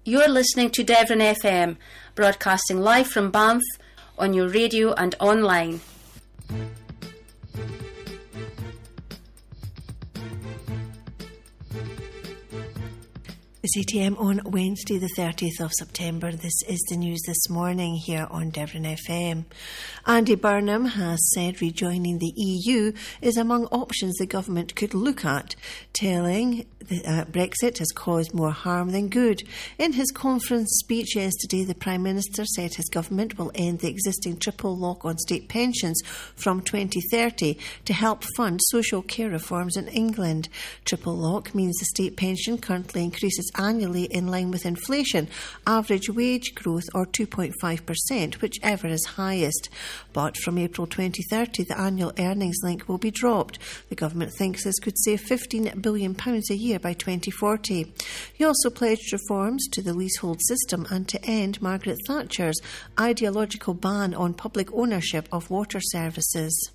You're listening to Devon FM, broadcasting live from Banff on your radio and online. It's 8 a.m. on Wednesday the 30th of September. This is the news this morning here on Devon FM. Andy Burnham has said rejoining the EU is among options the government could look at, telling Brexit has caused more harm than good. In his conference speech yesterday, the Prime Minister said his government will end the existing triple lock on state pensions from 2030 to help fund social care reforms in England. Triple lock means the state pension currently increases annually in line with inflation, average wage growth or 2.5%, whichever is highest. But from April 2030, the annual earnings link will be dropped. The government thinks this could save £15 billion a year by 2040. He also pledged reforms to the leasehold system and to end Margaret Thatcher's ideological ban on public ownership of water services.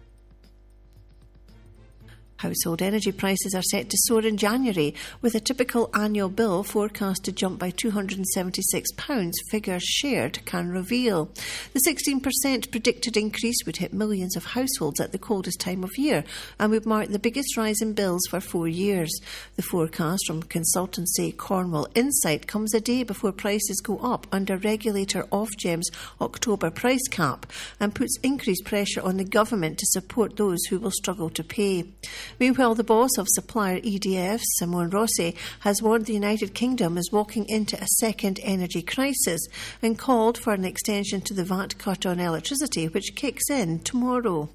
Household energy prices are set to soar in January, with a typical annual bill forecast to jump by £276, figures shared can reveal. The 16% predicted increase would hit millions of households at the coldest time of year and would mark the biggest rise in bills for 4 years. The forecast from consultancy Cornwall Insight comes a day before prices go up under regulator Ofgem's October price cap and puts increased pressure on the government to support those who will struggle to pay. Meanwhile, the boss of supplier EDF, Simone Rossi, has warned the United Kingdom is walking into a second energy crisis and called for an extension to the VAT cut on electricity, which kicks in tomorrow.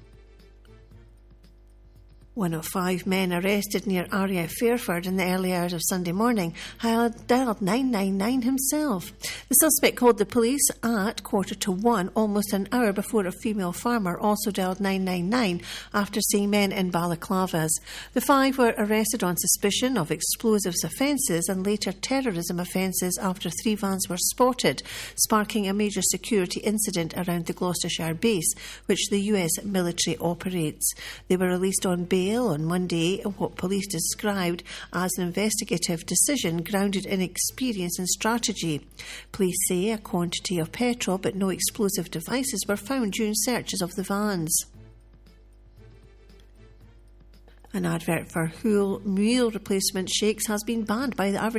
One of 5 men arrested near RAF Fairford in the early hours of Sunday morning had dialled 999 himself. The suspect called the police at 1:45, almost an hour before a female farmer also dialled 999 after seeing men in balaclavas. The 5 were arrested on suspicion of explosives offences and later terrorism offences after 3 vans were spotted, sparking a major security incident around the Gloucestershire base, which the US military operates. They were released on bail on Monday in what police described as an investigative decision grounded in experience and strategy. Police say a quantity of petrol but no explosive devices were found during searches of the vans. An advert for Huel meal replacement shakes has been banned by the